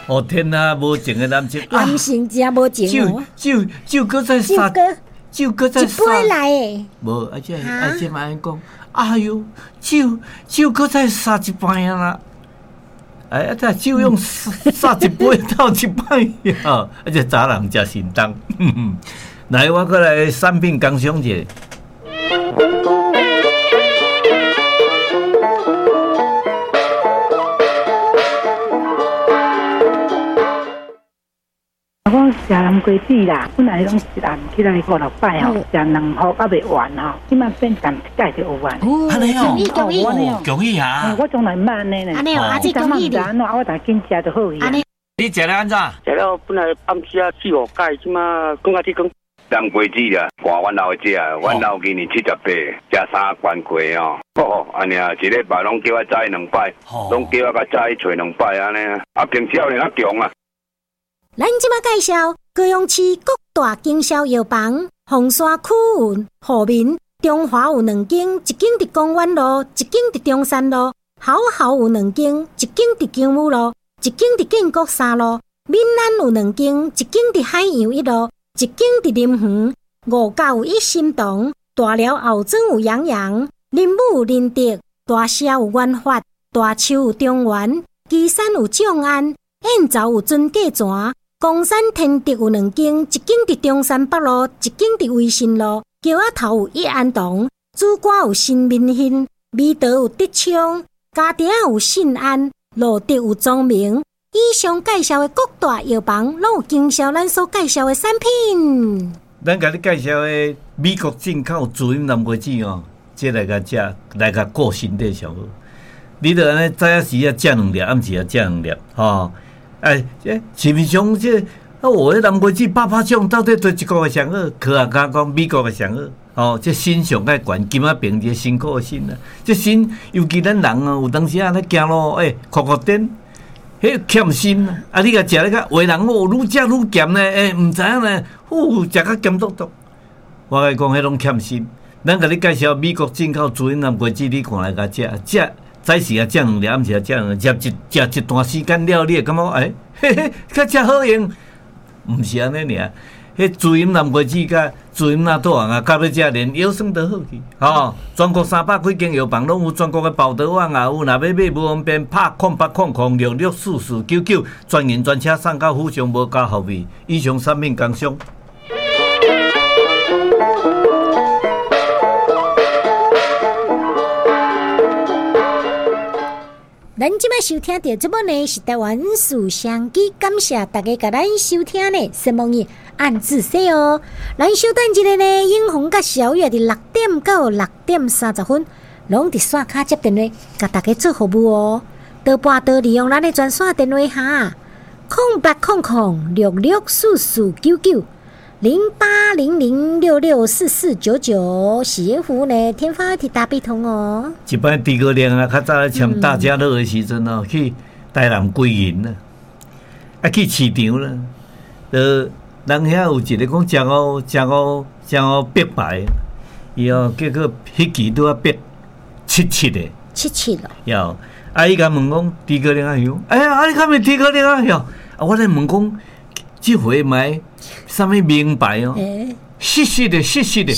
哦天哪，无情的男性， 男性真无情哦。 酒搁再杀，酒搁再杀， 一杯来诶。 无，而且安讲，哎哟，酒搁再杀一摆啊啦！哎呀，这酒用杀一杯到一摆呀，而且早人食心当。来，我过来产品工商者。 我食南瓜子啦，本来拢一暗起来5-6摆吼，食2盒还袂完吼，即摆变成一盖就有完。 安尼哦， 恭喜啊！ 我从来毋捌呢。 安尼哦，阿姐恭喜你。 我大紧食就好去。 你食了安怎？ 食了本来暗时啊4-5盖，即摆讲啊天光。 南瓜子啦，换阮老食，阮老今年78，食3罐瓜哦。哦，安尼啊，一礼拜拢叫我早2摆，拢叫我甲早找2摆安尼啊。啊，平少年较强啊。 咱即马介绍高雄市各大经销药房，凤山区有和民，中华有2间，一间伫公园路，一间伫中山路，好好有2间，一间伫金武路，一间伫建国3路，闽南有2间，一间伫海洋1路，一间伫林园，5甲有一心堂，大寮后庄有洋洋，林武有仁德，大社有元发，大树有中原，旗山有众安，燕巢有尊价泉。公山天德有2间，一间伫中山北路，一间伫威信路。桥仔头有益安堂，主歌有新民兴，美德有德昌，家庭有信安，路德有庄明。以上介绍的各大药房，拢有经销咱所介绍的产品。 咱甲你介绍的美国进口自饮南瓜子哦，这来甲食，来甲顾身体上好。你著安尼早仔时啊食2粒，暗时啊食2粒，吼。哎，市面上我的南瓜子800种，到底对一个上好？科学家讲美国的上好。哦，这心上爱悬，金仔平这辛苦的心啊。这心，尤其咱人啊，有当时啊，咧行路，酷颠，迄欠心啊。啊，你甲食咧个，为人哦，愈食愈咸呢，唔知影呢，食甲咸笃笃。我甲你讲，迄拢欠心。咱甲你介绍美国进口自饮南瓜子，你看来甲食。早时啊，食2粒，暗时啊，食2粒，食一段时间了，你会感觉嘿嘿，较真好用。毋是安尼尔，迄自饮南瓜子甲自饮纳豆啊，到尾食连腰酸都好去。全国300几间药房拢有，全国的报道网也有。若要买无方便，拍0800664499，专营专车送到府上，无加服务。以上产品工商。 咱即摆收听到节目呢是台湾书香机，感谢大家甲咱收听呢，希望你按自说哦。咱稍等一下呢，永红甲小月伫6点到6点30分，拢伫线卡接电话，甲大家做服务哦。倒半倒利用咱的专线电话哈，0800664499，0800664499，喜宴服务呢，天发一大笔通哦。 一般诸葛亮啊，较早签大家乐的时阵哦，去台南归营啦，啊去市场啦，人遐有一个讲江湖白牌，伊哦结果迄期拄啊白77的 ，77咯。 哟，啊伊甲问讲诸葛亮啊哟，哎呀，啊你敢会诸葛亮啊哟？啊我咧问讲，即回买啥物名牌哦？实的。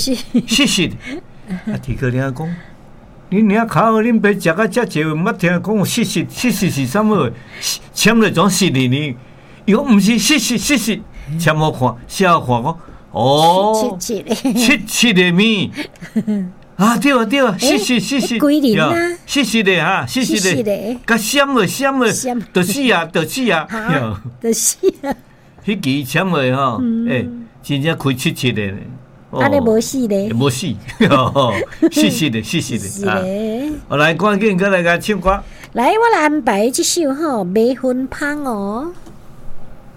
啊诸葛亮讲。恁遐口号，恁爸食甲遮济，毋捌听讲实是啥物？签了种实的呢？伊讲毋是实，签我看，写我看讲，哦，77的米啊，对啊，实， 几年啊？ 实的哈，实的，甲闪了，就死啊，就死啊，迄期签了吼，真正开77的。 安尼无死咧， 无死，是的。我来赶紧过来甲唱歌。 来，我来安排这首吼《梅魂芳》哦。